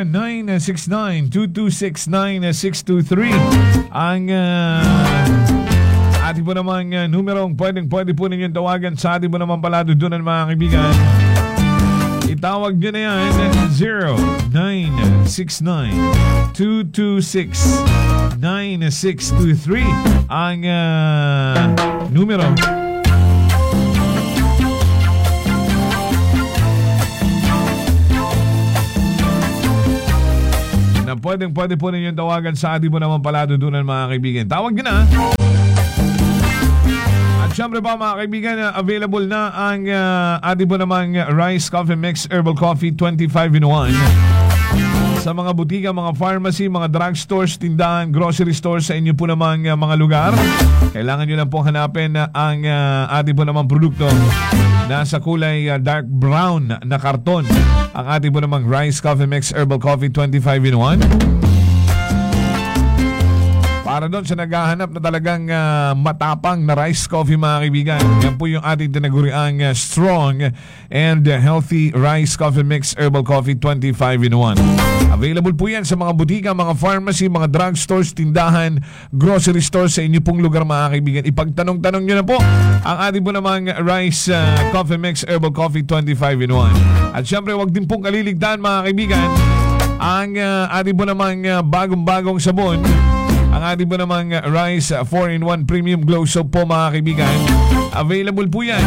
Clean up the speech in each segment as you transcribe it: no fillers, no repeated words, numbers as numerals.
0969-226-9623 ang ating po namang numerong pwede po ninyong tawagan sa ating po namang paladudunan mga kaibigan. Itawag nyo na yan 0969-226-9623 ang numero na pwede po ninyong tawagan sa ating po namang paladudunan mga kaibigan. Tawag nyo na. At syempre pa mga kaibigan, available na ang ating po namang Rice Coffee Mix Herbal Coffee 25 in 1 sa mga butika, mga pharmacy, mga drugstores, tindahan, grocery stores sa inyo po namang mga lugar. Kailangan nyo lang pong hanapin ang ating po namang produkto nasa kulay dark brown na karton. Ang ating po namang Rice Coffee Mix Herbal Coffee 25 in 1. Para doon sa naghahanap na talagang matapang na rice coffee mga kaibigan. Yan po yung ating tinaguriang strong and healthy rice coffee mix herbal coffee 25 in 1. Available po yan sa mga butika, mga pharmacy, mga drugstores, tindahan, grocery stores sa inyo pong lugar mga kaibigan. Ipagtanong-tanong nyo na po ang ating po namang rice coffee mix herbal coffee 25 in 1. At syempre wag din pong kaliligtaan mga kaibigan ang ating po namang bagong-bagong sabon. Ang ating po namang Rice 4-in-1 Premium Glow Soap po mga kaibigan. Available po yan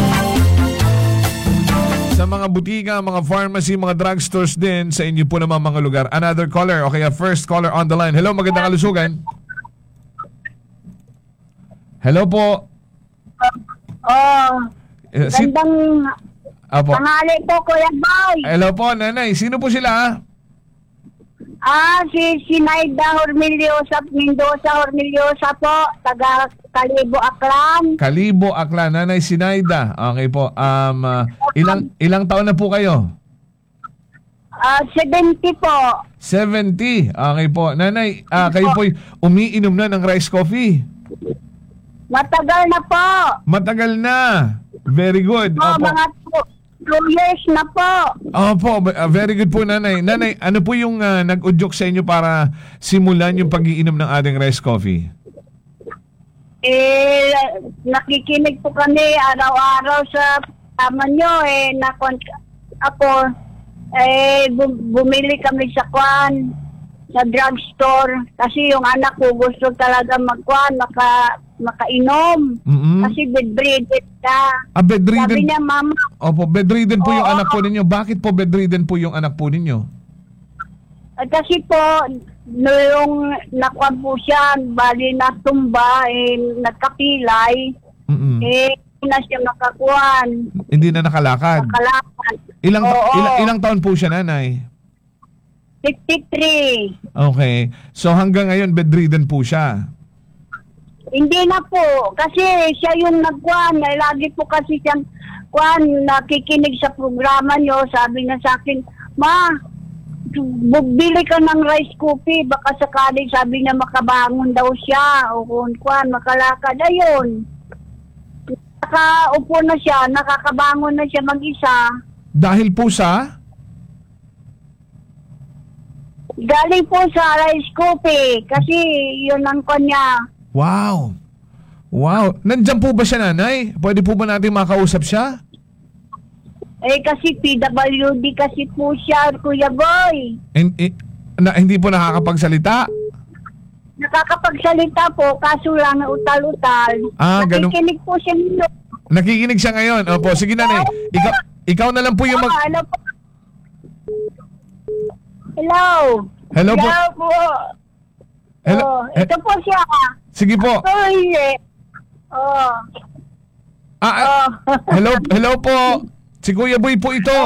sa mga butika, mga pharmacy, mga drugstores din sa inyo po naman mga lugar. Another caller, okay, first caller on the line. Hello, magandang kalusugan. Hello po. Gandang tanghali po, Kuya Boy. Hello po, nanay. Sino po sila? Si Naida Hormiliosa, Mendoza Hormiliosa po, taga Kalibo, Aklan. Kalibo, Aklan. Nanay Sinaida. Okay po. Ilang taon na po kayo? 70 po. 70. Okay po. Nanay, kayo po umiinom na ng rice coffee? Matagal na po. Matagal na. Very good. Opo. Mga 2 years na po. Opo, very good po nanay. Nanay, ano po yung nag-udyok sa inyo para simulan yung pag-iinom ng ating rice coffee? Nakikinig po kami araw-araw sa tama nyo. Bumili kami sa drugstore kasi yung anak ko gusto talaga makainom. Kasi bedridden ka. Bedridden? Sabi niya, Mama. Opo, bedridden po yung anak po ninyo. Bakit po bedridden po yung anak po ninyo? Kasi po, nung nakuha po siya, bali natumba, nagkapilay, hindi na siya makakuhan. Hindi na nakalakad? Nakalakad. Ilang taon po siya, nanay? 53. Okay. So hanggang ngayon, bedridden po siya? Hindi na po. Kasi siya yung nagkuhan. Lagi po kasi siyang nakikinig sa programa nyo. Sabi na sa akin, Ma, bili ka ng rice coffee. Baka sakali sabi niya makabangon daw siya. O kung makalakad. Ayun. Nakaupo na siya. Nakakabangon na siya mag-isa. Dahil po sa? Galing po sa rice coffee. Kasi yun ang kanya. Wow. Wow. Nandiyan po ba siya, nanay? Pwede po ba natin makausap siya? Kasi PWD kasi po siya, Kuya Boy. Hindi po nakakapagsalita? Nakakapagsalita po, kaso lang utal-utal. Nakikinig po siya nito. Nakikinig siya ngayon? Opo, sige nanay. Ikaw na lang po yung Hello po. Hello. Hello po. Hello. Ito po siya. Sige po. Hello po. Si Kuya Boy po ito.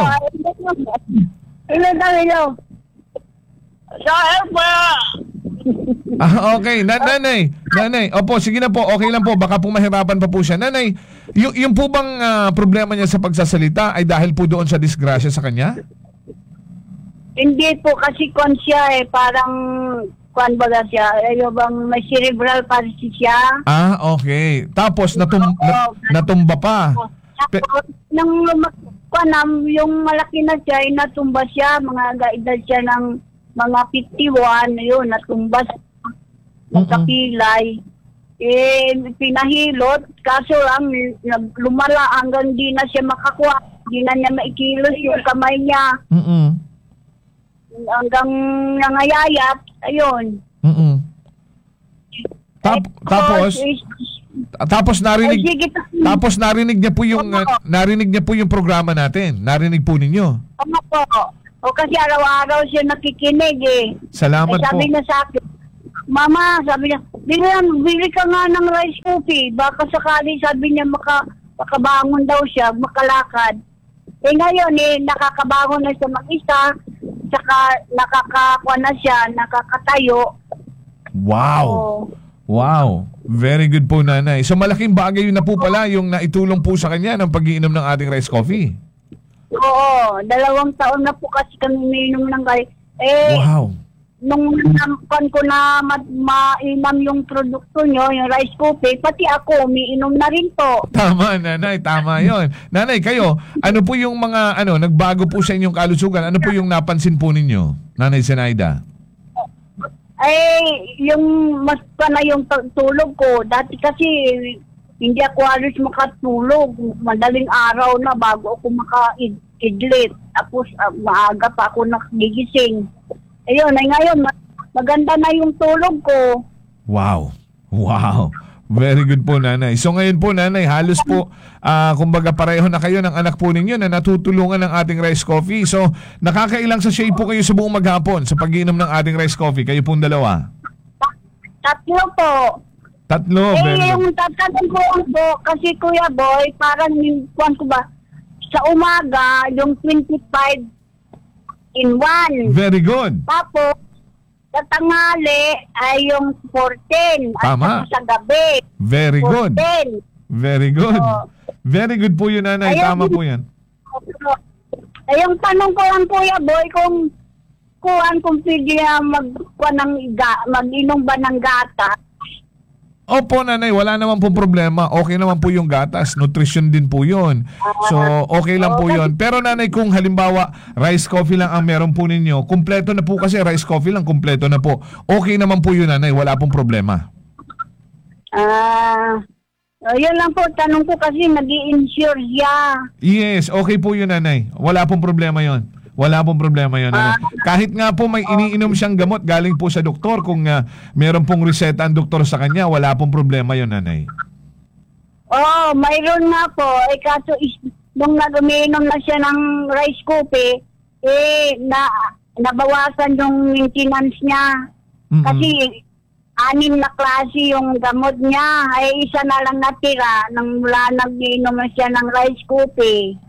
Hello. Saan pa? Okay. Nanay. Opo, sige na po. Okay lang po. Baka po mahirapan pa po siya. Nanay, yung po bang problema niya sa pagsasalita ay dahil po doon sa disgrasya sa kanya? Hindi po kasi siya parang baga siya. Bang may cerebral palsy siya. Okay. Tapos natumba pa. Tapos nung yung malaki na siya, natumba siya. Mga edad siya ng mga 51, yun, natumbas sa pilay. Pinahilot, kaso lang, lumala hanggang di na siya makakuha. Di na niya maikilos yung kamay niya. Hanggang nangayayat, ayun. Tapos narinig niya po yung narinig niya po yung programa natin. Narinig po ninyo. Ano po? O kasi araw-araw siya nakikinig eh. Salamat sabi po. niya sa akin, Mama, sabi niya, bili ka nga ng rice coffee. Baka sakali, sabi niya, makabangon daw siya, makalakad. Ngayon nakakabangon na siya mag-isa, saka nakakakuha na siya, nakakatayo. Wow. Wow. Very good po, nanay. So malaking bagay yun na po pala yung naitulong po sa kanya ng pag-iinom ng ating rice coffee. Oo. 2 taon na po kasi kami umiinom ng rice. Wow. Nung naman ko na mainam yung produkto nyo, yung rice coffee, pati ako, umiinom na rin po. Tama, nanay. Tama yon. Nanay, kayo, ano po yung mga, nagbago po sa inyong kalusugan? Ano po yung napansin po ninyo, Nanay Zenaida? Yung mas pa na yung tulog ko. Dati kasi, hindi ako halos makatulog. Madaling araw na bago ako maka-idlit. Tapos, maaga pa ako nagigising. Ayun, ngayon, maganda na yung tulog ko. Wow. Wow. Very good po, nanay. So ngayon po, nanay, halos po, kumbaga pareho na kayo ng anak po ninyo na natutulungan ng ating rice coffee. So, nakakailang sachet po kayo sa buong maghapon sa pag-inom ng ating rice coffee? Kayo pong dalawa? 3 po. 3? Yung tatanong ko po, kasi Kuya Boy, parang yung ko ba, sa umaga, yung 25 in 1. Very good. Tapos, sa tanghali ay yung 14. Tama. At sa gabi. Very 14. good. Very good. So, very good po yun, nanay. Tama po yan. Yung tanong ko lang, Kuya Boy, kung pwede na mag-inom ba ng gata. Opo, nanay, wala naman pong problema. Okay naman po yung gatas. Nutrition din po yun. So, okay lang po yun. Pero nanay, kung halimbawa, rice coffee lang ang meron po ninyo, kumpleto na po kasi rice coffee lang, kumpleto na po. Okay naman po yun, nanay. Wala pong problema. Yun lang po, tanong ko kasi nag-i-insure siya. Yes, okay po yun, nanay. Wala pong problema yun. Wala pong problema yun, nanay. Kahit nga po may iniinom siyang gamot galing po sa doktor, kung meron pong reseta ang doktor sa kanya, wala pong problema yun, nanay. Mayroon nga po. Kaso nung nag-umiinom na siya ng rice coffee, nabawasan yung maintenance niya. Kasi 6 na klase yung gamot niya. Isa na lang natira nang mula nag-iinom na siya ng rice coffee.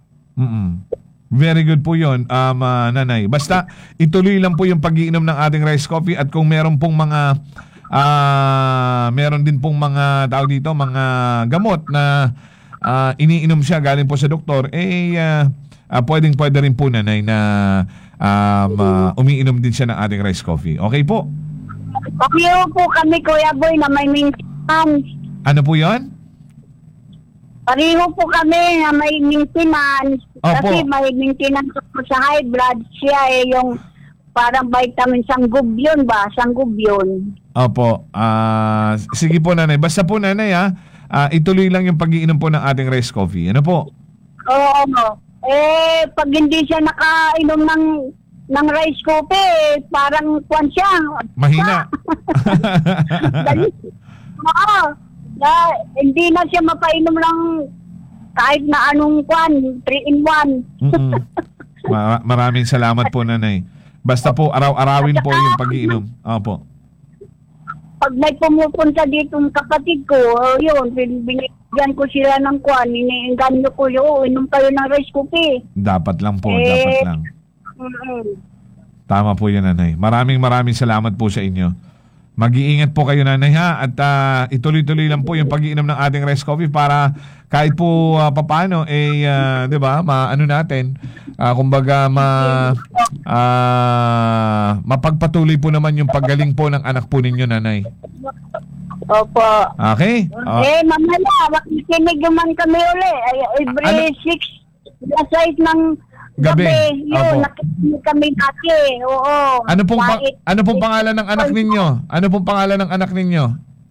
Very good po yun, nanay. Basta ituloy lang po yung pag-iinom ng ating rice coffee, at kung meron pong mga meron din pong mga tawag dito, mga gamot na iniinom siya galing po sa doktor, pwede rin po, nanay, na umiinom din siya ng ating rice coffee. Okay po? Pakiyo po kami, Kuya Boy, na may maintenance. Ano po yun? Pareho po kami na may maintenance. Opo. Kasi may maintenance po sa high blood. Siya yung parang vitamin sanggub yun ba? Sanggub yun. Opo. Sige po, nanay. Basta po, nanay, ituloy lang yung pag-iinom po ng ating rice coffee. Ano po? Oo. Pag hindi siya nakainom ng rice coffee, parang kwan siya. Mahina. Oo. Hindi na siya mapainom lang kahit na anong kwan, 3-in-1. Maraming salamat po, nanay. Basta po, araw-arawin po yung pag-iinom. Opo. Pag may pumupunta dito ng kapatid ko, yun, binigyan ko sila ng kwan, iniinganyo ko yun, inom kayo ng rice coffee. Dapat lang po, dapat lang. Tama po yun, nanay. Maraming salamat po sa inyo. Mag-iingat po kayo, nanay, ha? At ituloy-tuloy lang po yung pag-iinom ng ating rice coffee para kahit po papaano, 'di ba, maano natin, kumbaga mapagpatuloy po naman yung paggaling po ng anak po ninyo, nanay. Opo. Okay? Mamaya, makikinig naman kami uli. Every 6, aside ng Gabi. Opo. Yun, nakikinig kami dati. Oo. Ano pong pangalan ng anak ninyo? Ano pong pangalan ng anak ninyo?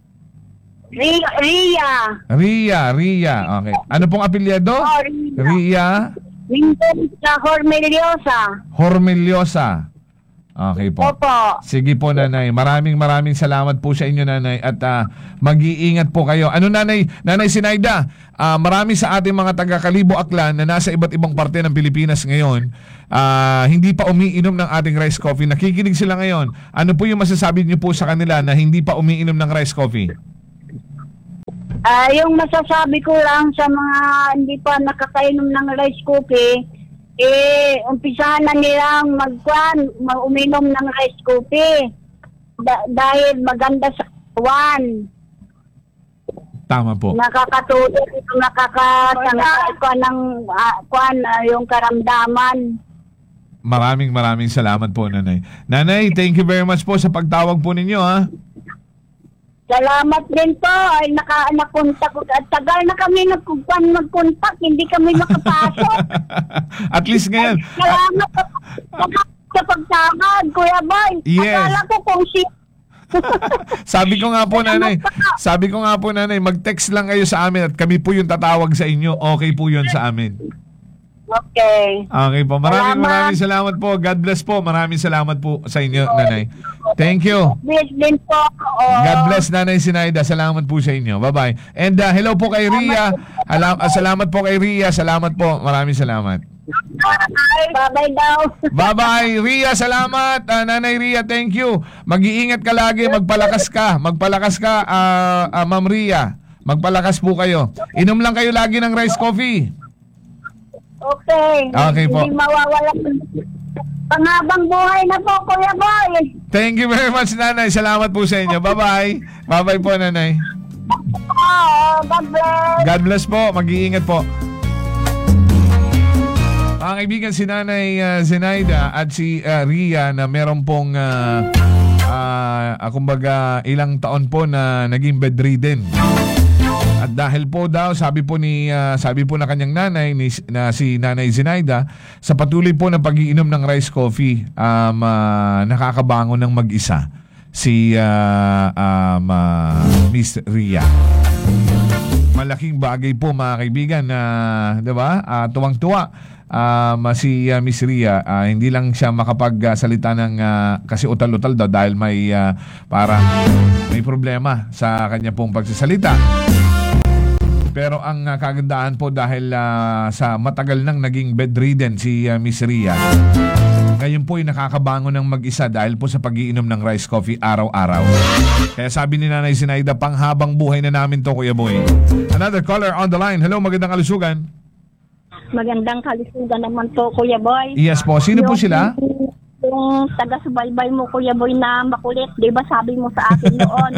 Ria. Ria. Okay. Ano pong apelyido? Oh, Ria Minsan sa Hormeliosa. Okay po. Opo. Sige po, Nanay. Maraming salamat po sa inyo, Nanay. At mag-iingat po kayo. Ano, Nanay Sinaida, marami sa ating mga taga-Kalibo Aklan na nasa iba't ibang parte ng Pilipinas ngayon, hindi pa umiinom ng ating rice coffee. Nakikinig sila ngayon. Ano po yung masasabi niyo po sa kanila na hindi pa umiinom ng rice coffee? Yung masasabi ko lang sa mga hindi pa nakakainom ng rice coffee, umpisahan na nilang uminom ng rice coffee dahil maganda sa katawan. Tama po. Nakakatulong, nakakatanggal ng yung karamdaman. Maraming salamat po, Nanay. Nanay, thank you very much po sa pagtawag po ninyo, ha? Salamat din po. Ay, napunta ko. At tagal na kami nagpuntak. Hindi kami makapasok. At least ngayon. Salamat sa pagtawag, Kuya Boy. Yes. Akala ko kung Sabi ko nga po, Nanay, mag-text lang kayo sa amin at kami po yung tatawag sa inyo. Okay po yun sa amin. Okay. Okay po. Maraming salamat po. God bless po. Maraming salamat po sa inyo, Nanay. Thank you. Bless din po. God bless, Nanay Sinaida. Salamat po sa inyo. Bye-bye. And hello po kay Ria. Salamat po kay Ria. Salamat po. Maraming salamat. Bye-bye daw. Bye-bye, Ria. Salamat. Nanay Ria, thank you. Mag-iingat ka lagi. Magpalakas ka. Ma'am Ria. Magpalakas po kayo. Inom lang kayo lagi ng rice coffee. Okay. Okay po. Hindi mawawala. Panghabang buhay na po, Kuya Boy. Thank you very much, Nanay. Salamat po sa inyo. Bye-bye. Bye-bye po, Nanay. God bless. God bless po. Mag-iingat po. Mga kaibigan, si Nanay Zenaida at si Ria na meron pong kumbaga ilang taon po na naging bedridden. At dahil po daw, sabi po na kanyang nanay na si Nanay Zenaida, sa patuloy po ng pag-iinom ng rice coffee, nakakabangon ng mag-isa si Miss Ria. Malaking bagay po, mga kaibigan, na 'di ba? Tuwang-tuwa si Miss Ria, hindi lang siya makapagsalita ng kasi utal-utal daw dahil may parang may problema sa kanya pong pagsasalita. Pero ang kagandahan po dahil sa matagal nang naging bedridden si Miss Ria, ngayon po ay nakakabangon ng mag-isa dahil po sa pag-iinom ng rice coffee araw-araw. Kaya sabi ni Nanay Sinaida, panghabang buhay na namin to, Kuya Boy. Another caller on the line. Hello, magandang kalusugan. Magandang kalusugan naman to, Kuya Boy. Yes po. Sino po sila? Yung taga-subaybay mo, Kuya Boy, na makulit. Di ba sabi mo sa akin noon,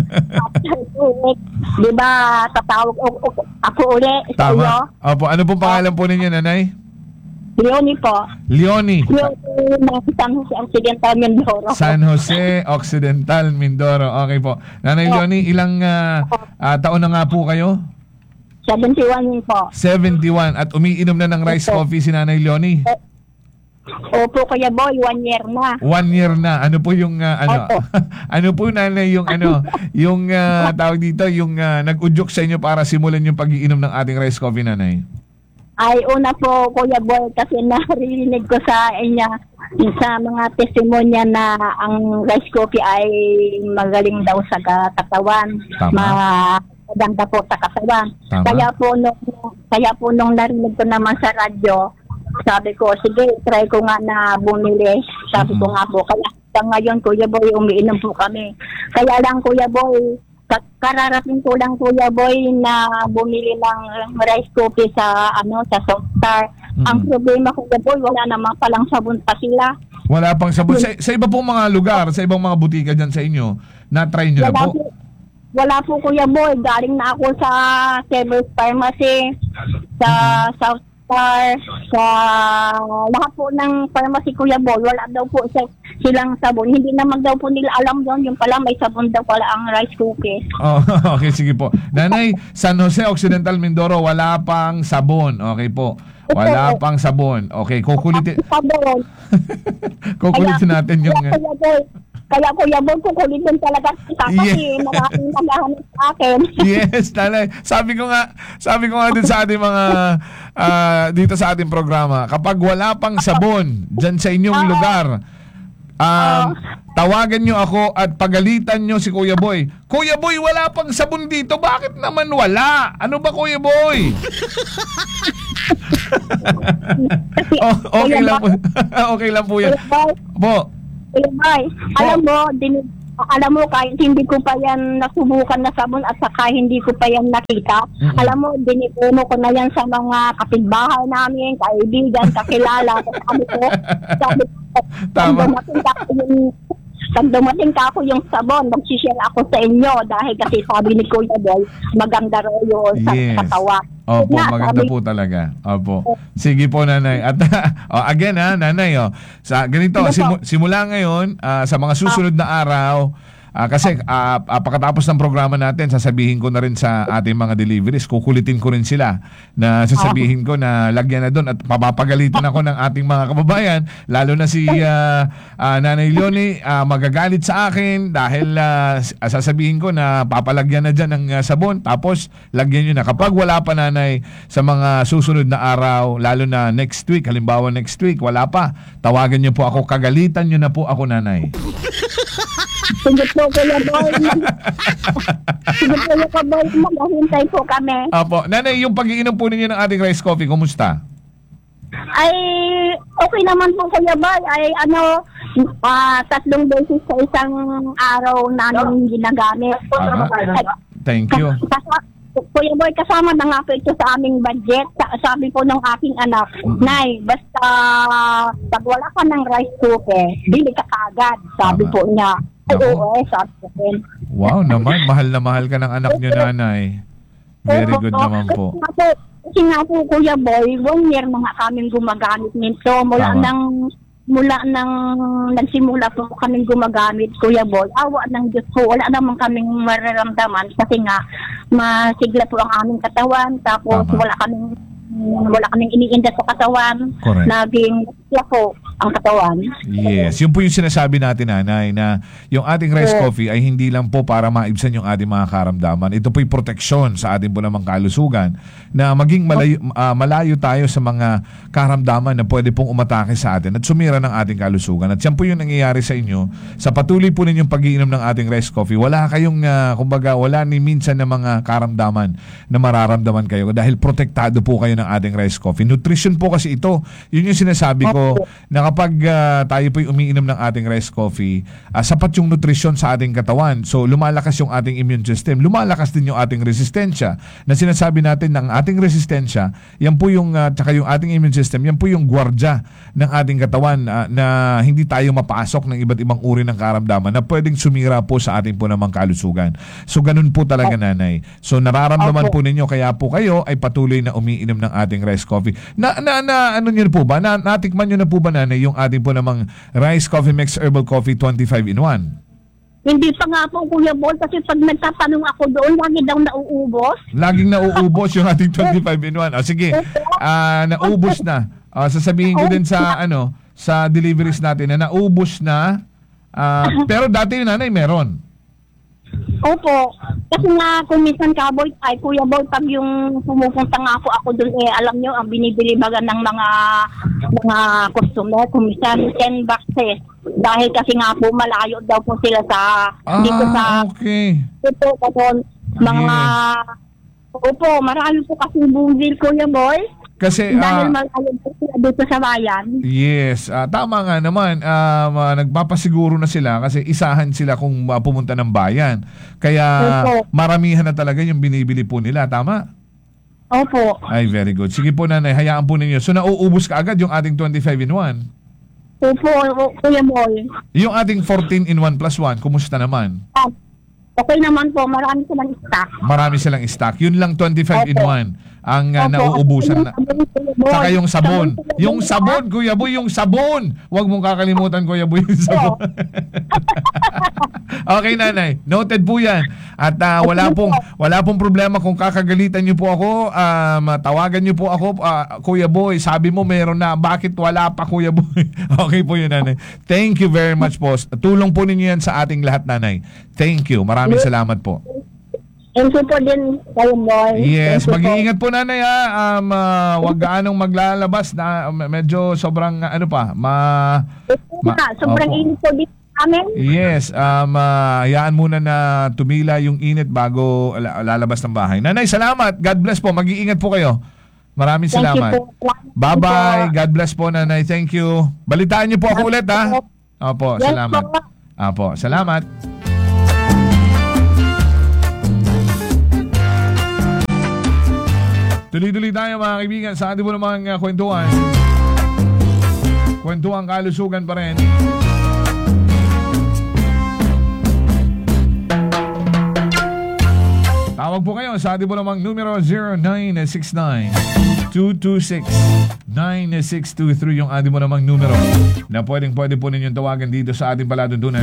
di ba tatawag ako ulit sa iyo? Tama. Opo. Ano pong pangalan po ninyo, Nanay? Leonie po. Leonie. Yung San Jose Occidental, Mindoro. San Jose Occidental, Mindoro. Okay po. Nanay Leonie, ilang taon na nga po kayo? 71 po. 71. At umiinom na ng rice coffee si Nanay Leonie? Opo, Kuya Boy, 1 year na. 1 year na. Ano po yung ano po, Nanay, yung yung tawag dito, yung nag-udyok sa inyo para simulan yung pag-iinom ng ating rice coffee, Nanay? Ay, una po, Kuya Boy, kasi narinig ko sa inyo sa mga testimonya na ang rice coffee ay magaling daw sa katawan. Maganda po sa katawan. Tama. Kaya po nung narinig ko naman sa radyo, sabi ko, sige, try ko nga na bumili. Sabi ko nga po, kaya ngayon, Kuya Boy, umiinom po kami. Kaya lang, Kuya Boy, kararating ko lang, Kuya Boy, na bumili ng rice coffee sa Softstar. Ang problema, Kuya Boy, wala naman palang sabon pa sila. Wala pang sabon. Sa iba pong mga lugar, sa ibang mga butika dyan sa inyo, na-try nyo na po? Wala po, Kuya Boy. Galing na ako sa Sever's Pharmacy, sa Softstar, sa lahat po ng pharmacy, Kuya Boy. Wala daw po silang sabon. Hindi naman daw po nila alam doon. Yung pala may sabon daw pala ang rice cookie. Oh, okay, sige po. Nanay, San Jose Occidental, Mindoro, wala pang sabon. Okay po. Wala pang sabon. Okay, kukulitin. Sabon. Kukulitin natin yung... Kaya Kuya Boy, kukulitin talaga kita kasi maraming naghahanap sa akin. Yes, talay. Sabi ko nga din sa ating mga dito sa ating programa, kapag wala pang sabon dyan sa inyong lugar, tawagan nyo ako at pagalitan nyo si Kuya Boy. Kuya Boy, wala pang sabon dito. Bakit naman wala? Ano ba, Kuya Boy? Okay lang po. Okay lang po yan. Po. Kuya Boy, alam mo, kahit hindi ko pa yan nasubukan na sabon at saka hindi ko pa yan nakita, alam mo, dinipuno ko na yan sa mga kapitbahay namin, kaibigan, kakilala. Sabi ko, Tama. pag dumating ka ako yung sabon, magsishare ako sa inyo dahil kasi sabi ni Kuya Boy, maganda raw yun sa katawan. Opo, maganda po talaga. Opo. Sige po, nanay. At again nanay, sa ganito, simula ngayon, sa mga susunod na araw, kasi pagkatapos ng programa natin, sasabihin ko na rin sa ating mga deliveries, kukulitin ko rin sila na sasabihin ko na lagyan na doon at papapagalitan ako ng ating mga kababayan, lalo na si Nanay Leonie, magagalit sa akin dahil sasabihin ko na papalagyan na dyan ng sabon, tapos lagyan nyo na. Kapag wala pa, nanay, sa mga susunod na araw, lalo na next week, halimbawa next week, wala pa, tawagan nyo po ako, kagalitan nyo na po ako, nanay. Sige po, Kuya Boy. Sige po, Kuya Boy. Maghahintay po kami. Apo. Nanay, yung pag-iinom po ninyo ng ating rice coffee, kumusta? Ay, okay naman po, Kuya Boy. Ay, 3 beses sa isang araw namin ginagamit. Thank you. Kuya Boy, kasama na nga po ito sa aming budget. Sabi po ng aking anak, Nay, basta pag wala ka ng rice cooker, bili ka kaagad. Sabi po niya. Oo, sabi ko rin. Wow naman, mahal na mahal ka ng anak nyo, nanay. Very good naman po. Kasi nga po, Kuya Boy, 1 year na nga kaming gumagamit nito. Mula nang nagsimula po kaming gumagamit, Kuya Boy, awa ng Diyos ko, wala naman kaming mararamdaman kasi nga masigla po ang aming katawan, tapos wala kaming iniinda sa katawan. Correct. Naging po ang katawan. Yes, yun po yung sinasabi natin, nanay, na yung ating rice coffee ay hindi lang po para maibsan yung ating mga karamdaman. Ito po'y proteksyon sa ating po namang kalusugan na maging malayo tayo sa mga karamdaman na pwede pong umatake sa atin at sumira ng ating kalusugan. At yan po yung nangyayari sa inyo. Sa patuloy po ninyong pag-iinom ng ating rice coffee, wala kayong, wala ni minsan na mga karamdaman na mararamdaman kayo dahil protektado po kayo ng ating rice coffee. Nutrition po kasi ito. Yun yung sinasabi ko na kapag tayo po'y umiinom ng ating rice coffee, sapat yung nutrition sa ating katawan. So, lumalakas yung ating immune system. Lumalakas din yung ating resistensya. Na sinasabi natin ng ating resistensya, yan po yung, tsaka yung ating immune system, yan po yung gwardya ng ating katawan na hindi tayo mapasok ng iba't ibang uri ng karamdaman na pwedeng sumira po sa ating po namang kalusugan. So, ganun po talaga, nanay. So, nararamdaman po ninyo, kaya po kayo ay patuloy na umiinom ng ating rice coffee. Ano nyo po ba? Natikman nyo na po ba, nanay, yung ating po namang Rice Coffee Mix Herbal Coffee 25 in 1? Hindi pa nga po, Kuya Boy, kasi pag nagtatanong ako doon, lagi daw nauubos. Laging nauubos yung ating 25 in 1. Sige, naubos na. Sasabihin ko din sa sa deliveries natin na naubos na. Pero dati, nanay, meron. Opo. Kasi nga, kung minsan Kuya Boy, pag yung pumupunta nga ako doon, alam nyo, ang binibili baga ng mga customer, kung minsan 10 boxes. Dahil kasi nga po, malayo daw po sila sa, dito sa, okay. Ito, kapon, mga, opo, marami po kasi bumbil, Kuya Boy. Kasi dahil malayo po sila dito sa bayan. Yes, tama nga naman. Nagpapasiguro na sila kasi isahan sila kung pumunta ng bayan. Kaya maramihan na talaga yung binibili po nila. Tama? Opo. Ay, very good. Sige po, nanay, hayaan po ninyo. So, nauubos ka agad yung ating 25 in 1? Opo, Kuya Boy. Yung ating 14 in 1 plus 1, kumusta naman? Okay naman po, marami silang stock. Marami silang stock. Yun lang 25 in 1 ang nauubusan na. Saka yung sabon. Yung sabon, Kuya Boy, yung sabon. Huwag mong kakalimutan, Kuya Boy, yung sabon. Okay, nanay. Noted po yan. At wala pong problema kung kakagalitan niyo po ako. Tawagan niyo po ako, Kuya Boy. Sabi mo meron na. Bakit wala pa, Kuya Boy? Okay po yun, nanay. Thank you very much po. Tulong po ninyo yan sa ating lahat, nanay. Thank you. Maraming salamat po. Thank you po din kayo, boy. Yes, Thank you po. mag-iingat po, nanay, ha. Wag gaanong maglalabas na medyo sobrang Sobrang Opo. init po dito namin. Yes, hayaan muna na tumila yung init bago lalabas ng bahay. Nanay, salamat. God bless po. Mag-iingat po kayo. Maraming Thank you salamat. po. Bye-bye. God bless po, nanay. Thank you. Balitaan niyo po ako ulit, ha? Opo, Yes, salamat. po. Opo, salamat. Tuloy-tuloy tayo, mga kaibigan, sa ating po namang kwentuhan. Kwentuhan kalusugan pa rin. Tawag po kayo sa ating po namang numero 0969-226-9623 yung ating po namang numero na pwede po ninyong tawagan dito sa ating palatuntunan.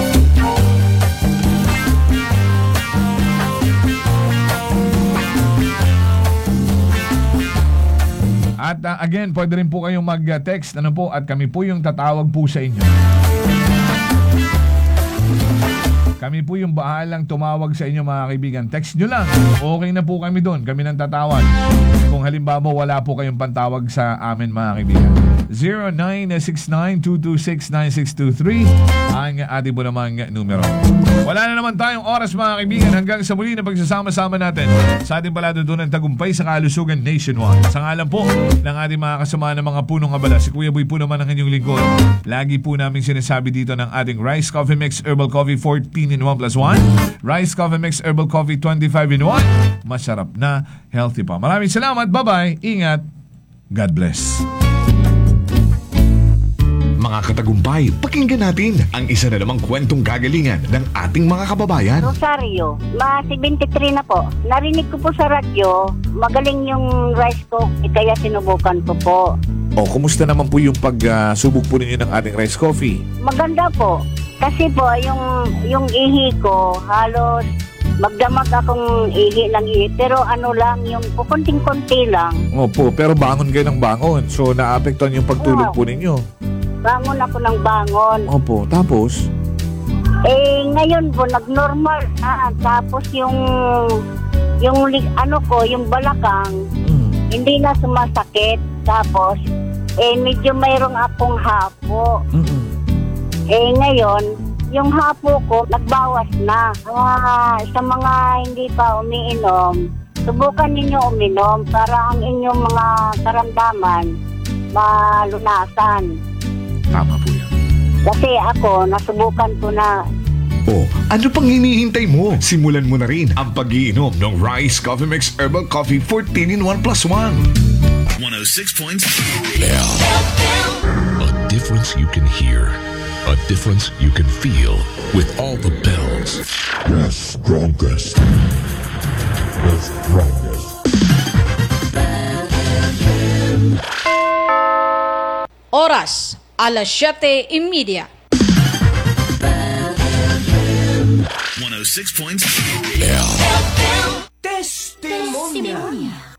At again, pwede rin po kayong mag-text at kami po yung tatawag po sa inyo. Kami po yung bahalang tumawag sa inyo, mga kaibigan. Text nyo lang. Okay na po kami doon. Kami nang tatawag. Kung halimbawa wala po kayong pantawag sa amin, mga kaibigan. 0969-226-9623 ang ating po namang numero. Wala na naman tayong oras, mga kaibigan, hanggang sa muli na pagsasama-sama natin sa ating palatuntunan tagumpay sa kalusugan nationwide. Sa ngalan po ng ating mga kasama ng mga punong abala, si Kuya Boy po naman ang inyong lingkod. Lagi po namin sinasabi dito ng ating Rice Coffee Mix Herbal Coffee 14 in 1 plus 1. Rice Coffee Mix Herbal Coffee 25 in 1. Masarap na, healthy pa. Maraming salamat. Bye-bye. Ingat. God bless. Mga katagumpay, pakinggan natin ang isa na namang kwentong gagalingan ng ating mga kababayan. Rosario, 73 na po. Narinig ko po sa radyo, magaling yung rice coffee, kaya sinubukan ko po. O, kumusta naman po yung pagsubok po ninyo ng ating rice coffee? Maganda po. Kasi po, yung ihi ko, halos magdamag akong ihi ng ihi. Pero ano lang, yung kukunting-kunti lang. Opo, pero bangon kayo ng bangon. So, naapektuhan yung pagtulog po ninyo. Bangon ako ng bangon. Opo, tapos? Ngayon po, nag-normal na. Tapos yung balakang, hindi na sumasakit. Tapos, medyo mayroong akong hapo. Ngayon, yung hapo ko, nagbawas na. Sa mga hindi pa umiinom, subukan ninyo uminom para ang inyong mga karamdaman malunasan. Tama po yan. Kasi ako, nasubukan ko na. O, ano pang hinihintay mo? Simulan mo na rin ang pag-iinom ng Rice Coffee Mix Herbal Coffee 14 in 1 plus 1. 106.7 A difference you can hear. A difference you can feel with all the bells. The strongest. The strongest. Oras, alas 7:30. 106.7 Testimonia.